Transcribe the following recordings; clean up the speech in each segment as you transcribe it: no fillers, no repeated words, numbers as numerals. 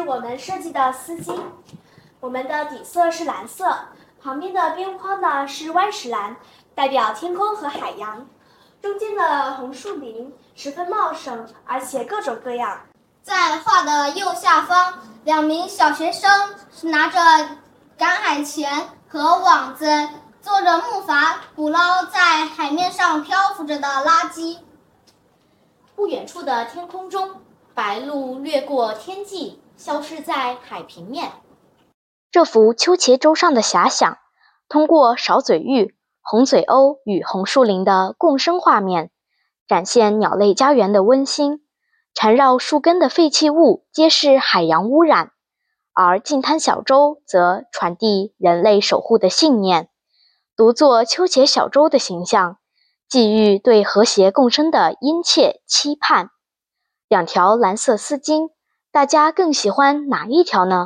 是我们设计的丝巾，我们的底色是蓝色，旁边的边框呢是湾石蓝，代表天空和海洋。中间的红树林十分茂盛，而且各种各样。 在画的右下方，2名小学生拿着赶海钳和网子，坐着木筏捕捞在海面上漂浮着的垃圾。 不远处的天空中，白鹭掠过天际，消失在海平面。 这幅秋茄洲上的遐想，通过少嘴鹬、红嘴鸥与红树林的共生画面，展现鸟类家园的温馨。缠绕树根的废弃物皆是海洋污染，而近滩小洲则传递人类守护的信念。独作秋茄小洲的形象，寄予对和谐共生的殷切期盼。2条蓝色丝巾，大家更喜欢哪一条呢？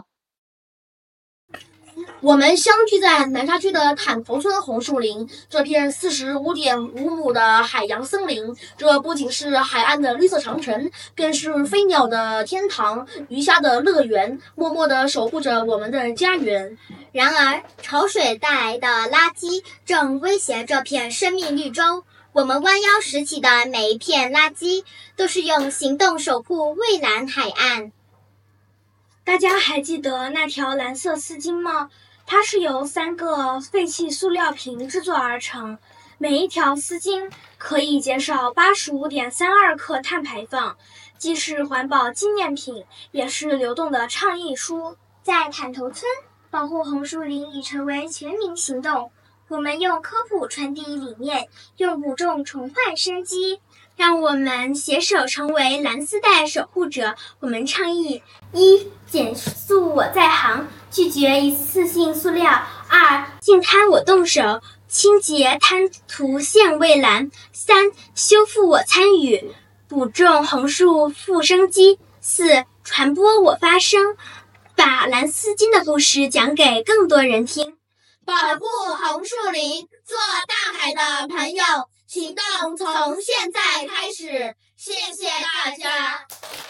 我们相聚在南沙区的坦头村红树林，这片45.5亩的海洋森林，这不仅是海岸的绿色长城，更是飞鸟的天堂，鱼虾的乐园，默默地守护着我们的家园。 然而，潮水带来的垃圾正威胁这片生命绿洲。我们弯腰拾起的每一片垃圾，都是用行动守护蔚蓝海岸。 大家还记得那条蓝色丝巾吗？它是由3个废弃塑料瓶制作而成，每一条丝巾可以减少85.32克碳排放，既是环保纪念品，也是流动的倡议书。 在坦头村，保护红树林已成为全民行动。我们用科普传递理念，用补种重焕生机，让我们携手成为蓝丝带守护者。我们倡议：1. 减速我在行，拒绝一次性塑料；2. 净滩我动手，清洁滩涂现蔚蓝；3. 修复我参与，补种红树复生机； 4. 传播我发声，把蓝丝巾的故事讲给更多人听。 保护红树林，做大海的朋友，行动从现在开始，谢谢大家。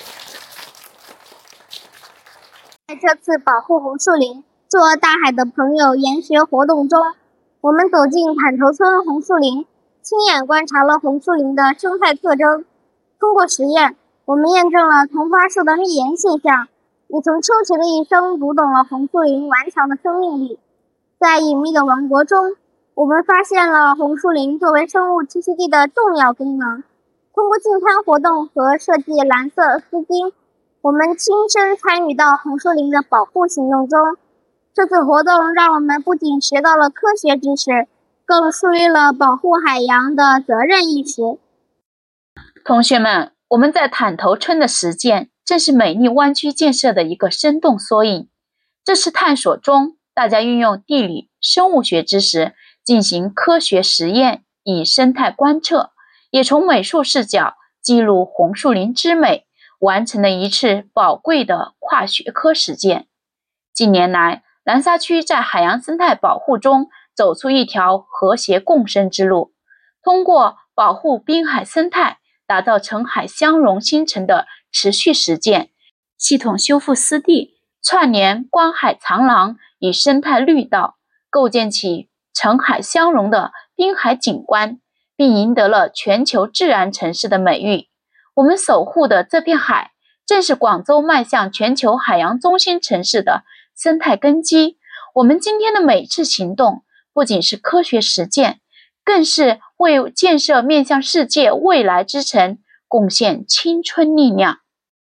在这次保护红树林，做大海的朋友研学活动中，我们走进坦头村红树林，亲眼观察了红树林的生态特征。通过实验，我们验证了同发树的密檐现象，也从秋茄的一生读懂了红树林顽强的生命力。在隐秘的王国中，我们发现了红树林作为生物栖息地的重要功能。通过净滩活动和设计蓝色丝巾，我们亲身参与到红树林的保护行动中。这次活动让我们不仅学到了科学知识，更树立了保护海洋的责任意识。 同学们，我们在坦头村的实践，正是美丽湾区建设的一个生动缩影。这次探索中，大家运用地理、生物学知识进行科学实验，以生态观测，也从美术视角记录红树林之美，完成了一次宝贵的跨学科实践。近年来，南沙区在海洋生态保护中走出一条和谐共生之路，通过保护滨海生态，打造澄海相融新城的持续实践，系统修复湿地，串联观海长廊与生态绿道，构建起澄海相融的滨海景观，并赢得了全球自然城市的美誉。我们守护的这片海，正是广州迈向全球海洋中心城市的生态根基。我们今天的每次行动，不仅是科学实践，更是为建设面向世界未来之城贡献青春力量。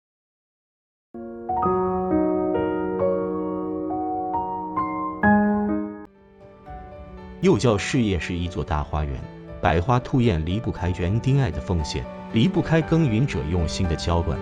幼教事业是一座大花园，百花吐艳离不开园丁爱的奉献，离不开耕耘者用心的浇灌。